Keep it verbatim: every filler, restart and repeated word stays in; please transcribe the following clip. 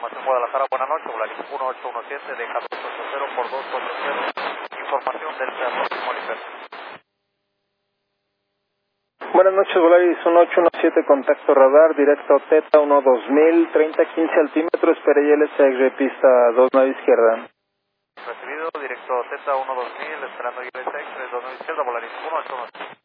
Información Guadalajara, buenas noches, Volaris uno ocho uno siete, deja dos ocho cero por dos cuatro cero. Información del próximo universo. Buenas noches, Volaris uno ocho uno siete, contacto radar, directo Teta uno dos mil, treinta quince altímetros, Perey L S X, pista dos nueve izquierda. Recibido, directo Teta uno dos mil, esperando I L S X, dos nueve izquierda, Volaris uno ocho uno siete.